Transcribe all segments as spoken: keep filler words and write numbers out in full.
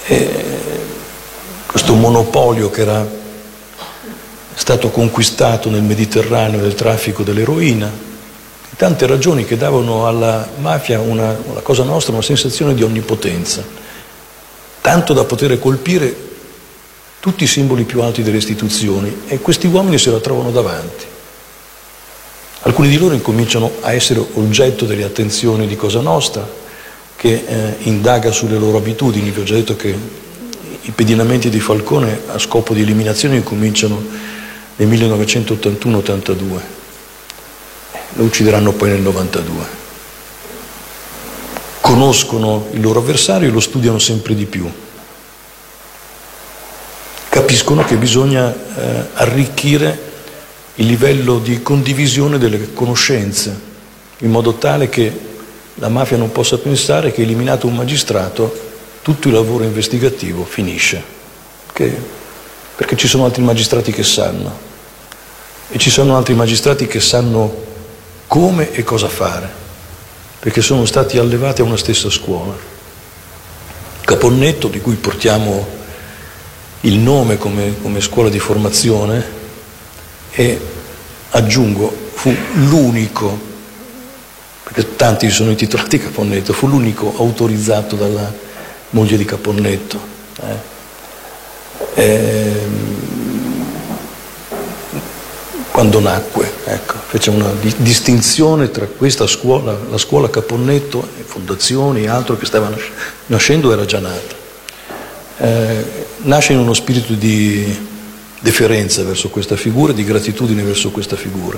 E questo monopolio che era stato conquistato nel Mediterraneo del traffico dell'eroina, tante ragioni che davano alla mafia, una, una cosa nostra, una sensazione di onnipotenza, tanto da poter colpire tutti i simboli più alti delle istituzioni, e questi uomini se la trovano davanti. Alcuni di loro incominciano a essere oggetto delle attenzioni di Cosa Nostra, che eh, indaga sulle loro abitudini. Vi ho già detto che i pedinamenti di Falcone a scopo di eliminazione incominciano nel millenovecentottantuno ottantadue, lo uccideranno poi nel novantadue. Conoscono il loro avversario e lo studiano sempre di più. Capiscono che bisogna eh, arricchire il livello di condivisione delle conoscenze, in modo tale che la mafia non possa pensare che, eliminato un magistrato, tutto il lavoro investigativo finisce. Che, perché ci sono altri magistrati che sanno, e ci sono altri magistrati che sanno come e cosa fare, perché sono stati allevati a una stessa scuola. Caponnetto, di cui portiamo il nome come, come scuola di formazione, e aggiungo, fu l'unico, perché tanti sono intitolati Caponnetto, fu l'unico autorizzato dalla moglie di Caponnetto. Eh. E, quando nacque, ecco, fece una di- distinzione tra questa scuola, la scuola Caponnetto, e fondazioni e altro che stava nas- nascendo, era già nata. Eh, nasce in uno spirito di deferenza verso questa figura, di gratitudine verso questa figura.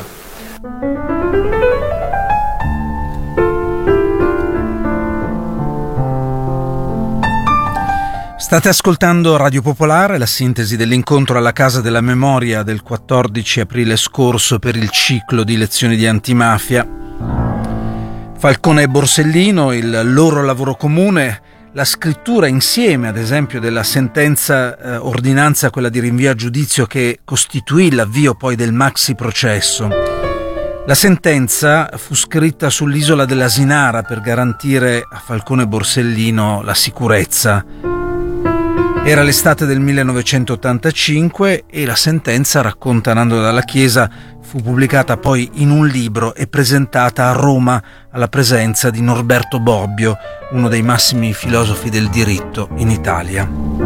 State ascoltando Radio Popolare, la sintesi dell'incontro alla Casa della Memoria del quattordici aprile scorso per il ciclo di lezioni di antimafia. Falcone e Borsellino, il loro lavoro comune, la scrittura insieme, ad esempio, della sentenza eh, ordinanza, quella di rinvio a giudizio che costituì l'avvio poi del maxi processo. La sentenza fu scritta sull'isola dell'Asinara per garantire a Falcone e Borsellino la sicurezza. Era l'estate del millenovecentottantacinque e la sentenza, racconta Nando Dalla Chiesa, fu pubblicata poi in un libro e presentata a Roma alla presenza di Norberto Bobbio, uno dei massimi filosofi del diritto in Italia.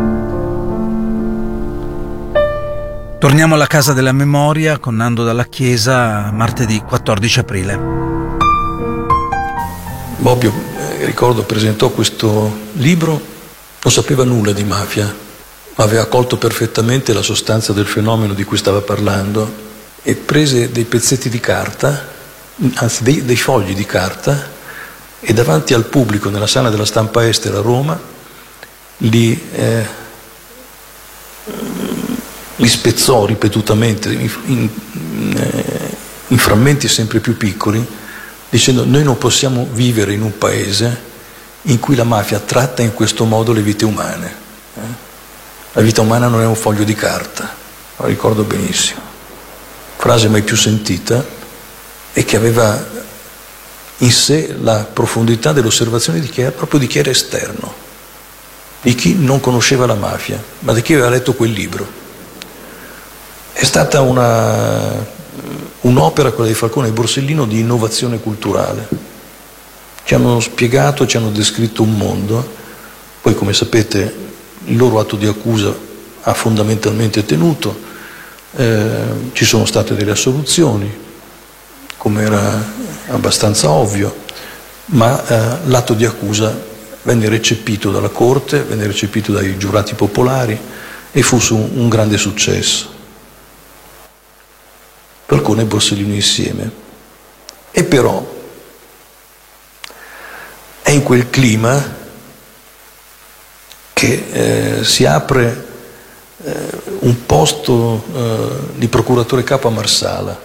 Torniamo alla Casa della Memoria con Nando Dalla Chiesa, martedì quattordici aprile. Bobbio, eh, ricordo, presentò questo libro, non sapeva nulla di mafia, ma aveva colto perfettamente la sostanza del fenomeno di cui stava parlando, e prese dei pezzetti di carta, anzi dei, dei fogli di carta, e davanti al pubblico nella sala della stampa estera a Roma li, eh, li spezzò ripetutamente in, in, in frammenti sempre più piccoli, dicendo: noi non possiamo vivere in un paese in cui la mafia tratta in questo modo le vite umane. Eh? La vita umana non è un foglio di carta, lo ricordo benissimo. Frase mai più sentita, e che aveva in sé la profondità dell'osservazione di chi era, proprio di chi era esterno, di chi non conosceva la mafia, ma di chi aveva letto quel libro. È stata una, un'opera, quella di Falcone e Borsellino, di innovazione culturale. Ci hanno spiegato, ci hanno descritto un mondo. Poi, come sapete, il loro atto di accusa ha fondamentalmente tenuto. Eh, ci sono state delle assoluzioni, come era abbastanza ovvio, ma eh, l'atto di accusa venne recepito dalla Corte, venne recepito dai giurati popolari e fu su un grande successo. Falcone e Borsellino insieme. E però è in quel clima che eh, si apre eh, un posto eh, di procuratore capo a Marsala,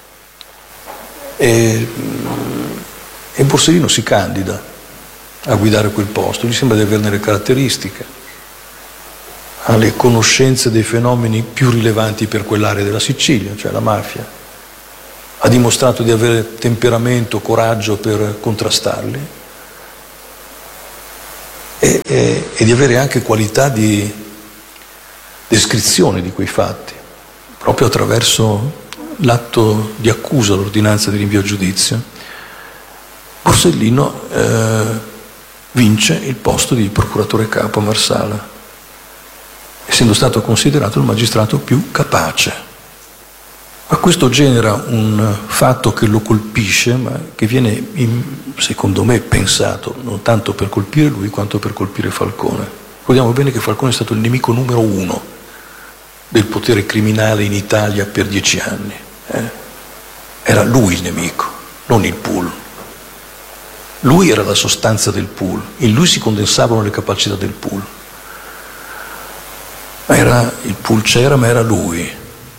e, e Borsellino si candida a guidare quel posto. Gli sembra di averne le caratteristiche, ha le conoscenze dei fenomeni più rilevanti per quell'area della Sicilia, cioè la mafia, ha dimostrato di avere temperamento, coraggio per contrastarli, e, e, e di avere anche qualità di descrizione di quei fatti, proprio attraverso l'atto di accusa, l'ordinanza di rinvio a giudizio. Borsellino eh, vince il posto di procuratore capo a Marsala, essendo stato considerato il magistrato più capace. Ma questo genera un fatto che lo colpisce, ma che viene, in, secondo me, pensato non tanto per colpire lui quanto per colpire Falcone. Ricordiamo bene che Falcone è stato il nemico numero uno del potere criminale in Italia per dieci anni. Eh? Era lui il nemico, non il pool. Lui era la sostanza del pool, in lui si condensavano le capacità del pool. Ma era, il pool c'era, ma era lui.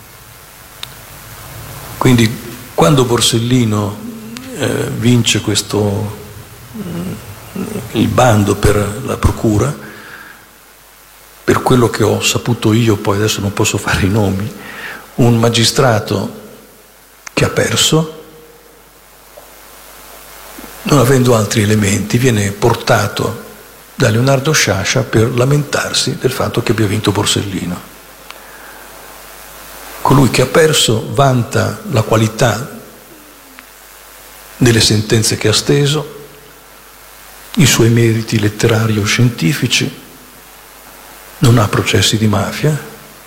Quindi quando Borsellino eh, vince questo, il bando per la procura, per quello che ho saputo io, poi adesso non posso fare i nomi, un magistrato che ha perso, non avendo altri elementi, viene portato da Leonardo Sciascia per lamentarsi del fatto che abbia vinto Borsellino. Colui che ha perso vanta la qualità delle sentenze che ha steso, i suoi meriti letterari o scientifici, non ha processi di mafia,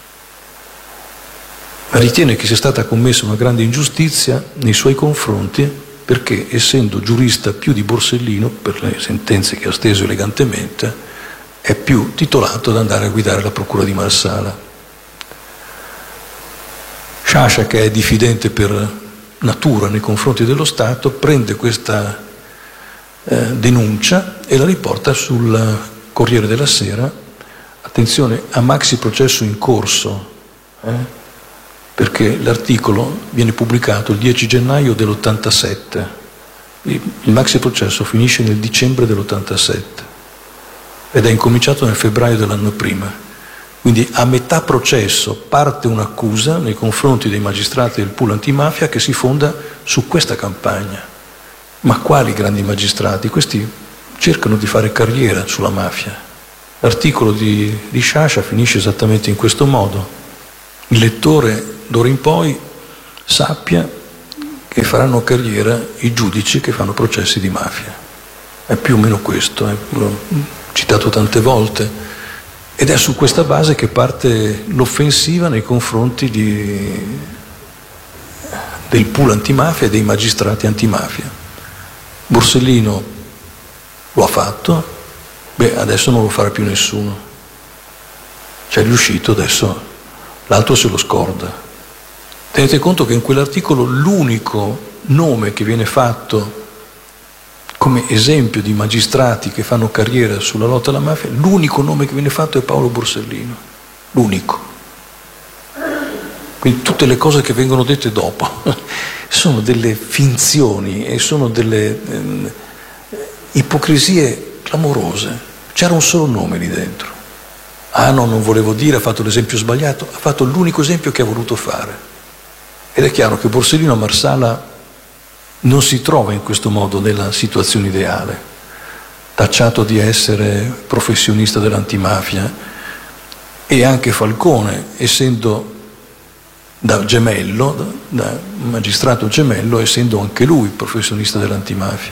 ma ritiene che sia stata commessa una grande ingiustizia nei suoi confronti perché, essendo giurista più di Borsellino, per le sentenze che ha steso elegantemente, è più titolato ad andare a guidare la procura di Marsala. Sciascia, che è diffidente per natura nei confronti dello Stato, prende questa eh, denuncia e la riporta sul Corriere della Sera. Attenzione, a maxi processo in corso, eh, perché l'articolo viene pubblicato il dieci gennaio dell'ottantasette. Il, il maxi processo finisce nel dicembre dell'ottantasette ed è incominciato nel febbraio dell'anno prima. Quindi a metà processo parte un'accusa nei confronti dei magistrati del pool antimafia che si fonda su questa campagna. Ma quali grandi magistrati? Questi cercano di fare carriera sulla mafia. L'articolo di, di Sciascia finisce esattamente in questo modo. Il lettore d'ora in poi sappia che faranno carriera i giudici che fanno processi di mafia. È più o meno questo, eh. L'ho citato tante volte. Ed è su questa base che parte l'offensiva nei confronti di, del pool antimafia e dei magistrati antimafia. Borsellino lo ha fatto, beh, adesso non lo farà più nessuno. C'è riuscito, adesso l'altro se lo scorda. Tenete conto che in quell'articolo l'unico nome che viene fatto come esempio di magistrati che fanno carriera sulla lotta alla mafia, l'unico nome che viene fatto è Paolo Borsellino, l'unico. Quindi tutte le cose che vengono dette dopo sono delle finzioni e sono delle eh, ipocrisie clamorose. C'era un solo nome lì dentro. Ah no, non volevo dire, ha fatto l'esempio sbagliato, ha fatto l'unico esempio che ha voluto fare. Ed è chiaro che Borsellino a Marsala non si trova in questo modo nella situazione ideale, tacciato di essere professionista dell'antimafia, e anche Falcone, essendo da gemello, da magistrato gemello, essendo anche lui professionista dell'antimafia.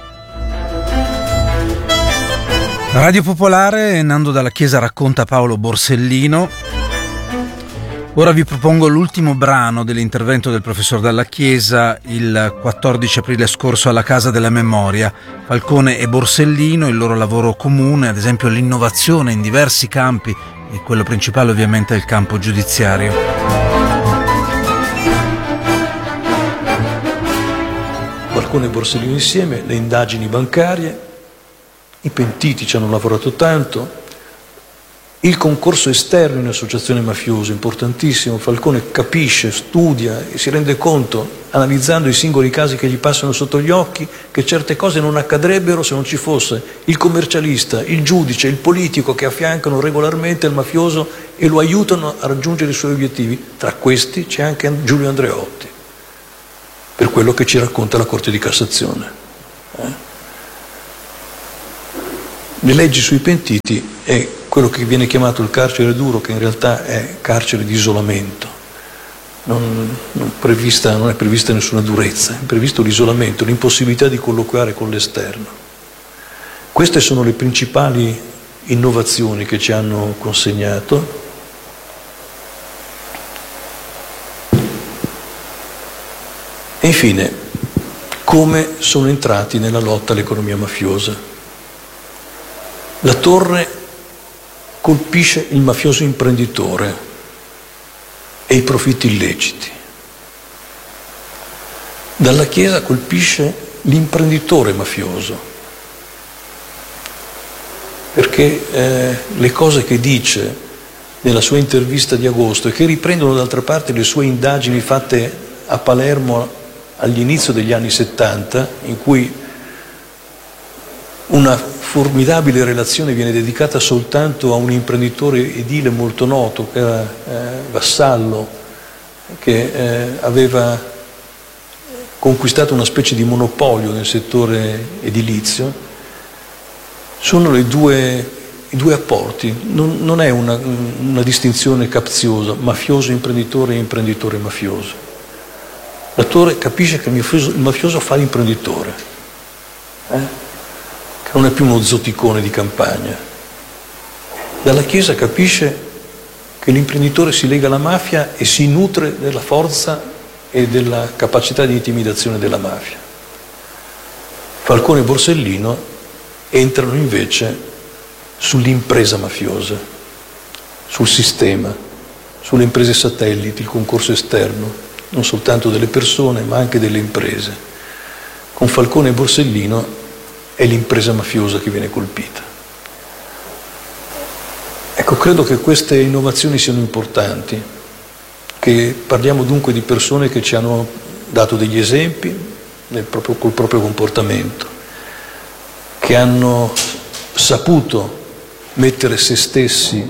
Radio Popolare, Nando Dalla Chiesa racconta Paolo Borsellino. Ora vi propongo l'ultimo brano dell'intervento del professor Dalla Chiesa il quattordici aprile scorso alla Casa della Memoria. Falcone e Borsellino, il loro lavoro comune, ad esempio l'innovazione in diversi campi, e quello principale ovviamente è il campo giudiziario. Falcone e Borsellino insieme, le indagini bancarie, i pentiti ci hanno lavorato tanto, il concorso esterno in associazione mafiosa, importantissimo. Falcone capisce, studia e si rende conto, analizzando i singoli casi che gli passano sotto gli occhi, che certe cose non accadrebbero se non ci fosse il commercialista, il giudice, il politico che affiancano regolarmente il mafioso e lo aiutano a raggiungere i suoi obiettivi. Tra questi c'è anche Giulio Andreotti, per quello che ci racconta la Corte di Cassazione. Eh? le leggi sui pentiti è quello che viene chiamato il carcere duro, che in realtà è carcere di isolamento. Non, non, prevista, non è prevista nessuna durezza, è previsto l'isolamento, l'impossibilità di colloquiare con l'esterno. Queste sono le principali innovazioni che ci hanno consegnato. E infine, come sono entrati nella lotta all'economia mafiosa. La torre colpisce il mafioso imprenditore e i profitti illeciti. Dalla Chiesa colpisce l'imprenditore mafioso, perché eh, le cose che dice nella sua intervista di agosto e che riprendono d'altra parte le sue indagini fatte a Palermo all'inizio degli anni settanta, in cui una formidabile relazione viene dedicata soltanto a un imprenditore edile molto noto, che era eh, Vassallo, che eh, aveva conquistato una specie di monopolio nel settore edilizio. Sono le due, i due apporti, non, non è una, una distinzione capziosa, mafioso imprenditore e imprenditore mafioso. L'attore capisce che il mafioso, il mafioso fa l'imprenditore, eh? che non è più uno zoticone di campagna. Dalla Chiesa capisce che l'imprenditore si lega alla mafia e si nutre della forza e della capacità di intimidazione della mafia. Falcone e Borsellino entrano invece sull'impresa mafiosa, sul sistema, sulle imprese satelliti, il concorso esterno, non soltanto delle persone ma anche delle imprese. Con Falcone e Borsellino è l'impresa mafiosa che viene colpita. Ecco, credo che queste innovazioni siano importanti, che parliamo dunque di persone che ci hanno dato degli esempi nel proprio, col proprio comportamento, che hanno saputo mettere se stessi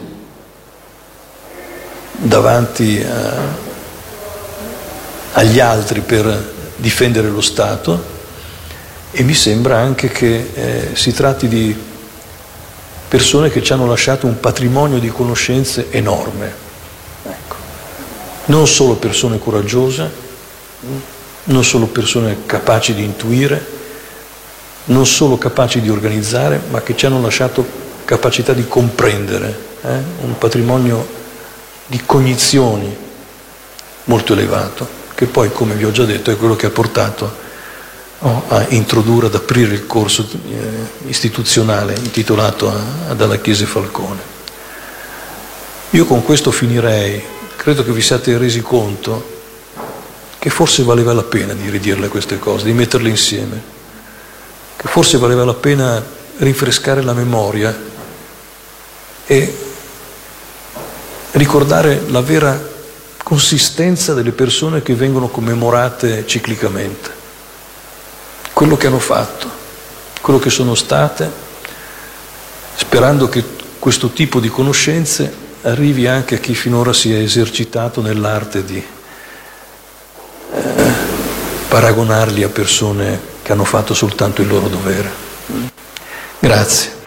davanti a agli altri per difendere lo Stato, e mi sembra anche che eh, si tratti di persone che ci hanno lasciato un patrimonio di conoscenze enorme. Ecco. Non solo persone coraggiose, non solo persone capaci di intuire, non solo capaci di organizzare, ma che ci hanno lasciato capacità di comprendere, eh? un patrimonio di cognizioni molto elevato, che poi, come vi ho già detto, è quello che ha portato oh, a introdurre, ad aprire il corso eh, istituzionale intitolato a, a Dalla Chiesa e Falcone. Io con questo finirei. Credo che vi siate resi conto che forse valeva la pena di ridirle queste cose, di metterle insieme, che forse valeva la pena rinfrescare la memoria e ricordare la vera consistenza delle persone che vengono commemorate ciclicamente, quello che hanno fatto, quello che sono state, sperando che questo tipo di conoscenze arrivi anche a chi finora si è esercitato nell'arte di eh, paragonarli a persone che hanno fatto soltanto il loro dovere. Grazie.